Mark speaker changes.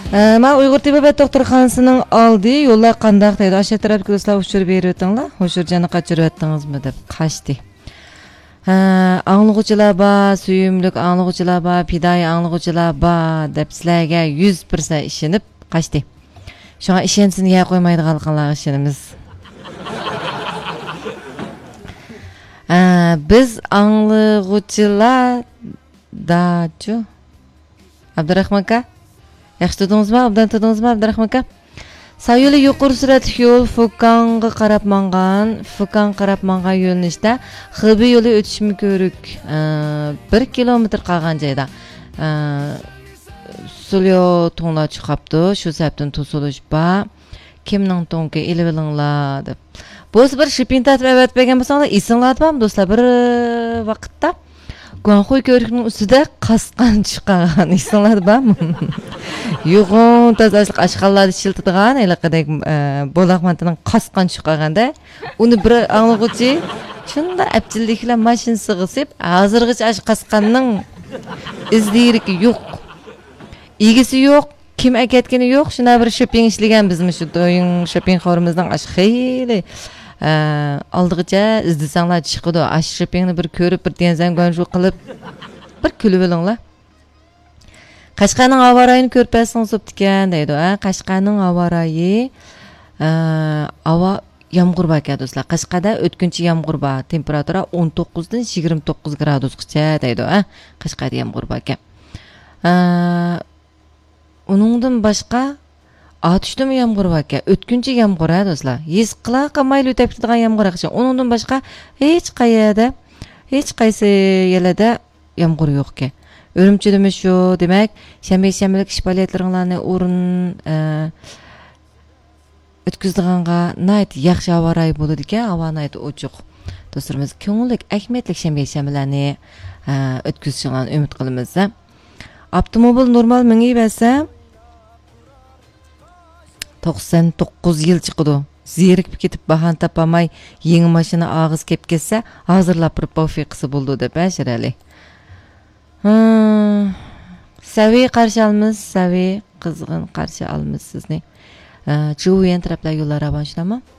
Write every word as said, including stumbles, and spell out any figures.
Speaker 1: Ma Uyg'ur tibbiyot doktorxonasining oldi yo'llar qandaq deydi. Aşağı tarafga do'stlar ushur berib o'tinglar. Ushurjani qachirib o'tdingizmi deb qashdi. Anglag'uchilar bor, suyumlik anglag'uchilar bor, fidoyi anglag'uchilar bor deb sizlarga yuz foiz ishonib qashdi. Shunga ishonsin ya qo'ymaydigan qanlar ishonamiz. Biz anglag'uchilar dachu Abdurahmon aka yaxshi tutdingizmi? Obdan tutdingizmi Abdurahmon aka? Sayyo'li yuqori suratli yo'l Fukanga qarab mangan, Fukan qarab mangan yo'nalishda Xibi yo'li o'tishmi ko'rik. bir kilometr qolgan joyda Sulyo to'nglar chiqibdi. Shu sababdan to'silish bor. Kimning to'nga elinglar deb. Bo'z bir shipping tartib bergan bo'lsanglar, esinglarmi do'stlar? Bir vaqtda Guanxuy ko'rikning ustida qasqan chiqqan esinglar bormi? Yo'g'on tazashliq ashqallarni shiltadigan, elaqadek bo'laqmantaning qasqan chiqqanda, uni bir anglag'uchi shunda apchilliklar mashinasi g'isib, hozirgacha ash qasqanning izdiriki yo'q. Egisi yo'q, kim akatgani yo'q. Shuna bir shopping ishlagan bizmi shu do'yin shopping xorimizdan ash xeyli aldıqca izlesanglar chiqadi. Ash shoppingni bir ko'rib, bir tenzang shu qilib bir kulib olinglar. Qashqarning avarayini ko'rib bersangiz o'ptikan deydi. Qashqarning avarayi ava yomg'ir bor ekan do'stlar. Qashqarda o'tkinchi yomg'ir bor. Temperatura o'n to'qqiz dan yigirma to'qqiz gradusgacha deydi. Qashqarda yomg'ir bor ekan. Uningdan boshqa atışdımı yağmur var ki, ötkünce yağmur ha dostlar. Yes qila qamaylı ötep gitadigan yağmur akşam. Onundan başka hiç qayerda, hiç qaysi yerlarda yağmur yok ki. Örümçülümüz şu demek, şembe şembelik iş faaliyetlerini o'rin ötküzdiganga nayt yaxshi havaray bo'ladi ekan, havo nayt ochiq. Do'stlarimiz ko'ngillik, ahmetlik şembe şembelarni ötküzishini umid qilamiz. Avtomobil normal mingiversa to'qson to'qqiz yil chiqdi. Zerikib ketib bahan topamay yangi mashina og'iz kelib ketsa, hozirlab turib tavfiqisi bo'ldi deb Shirali. Saviy qarshi olamiz, saviy qizg'in qarshi olamiz sizni. Chuviyan taraflar yo'llar avon shlama.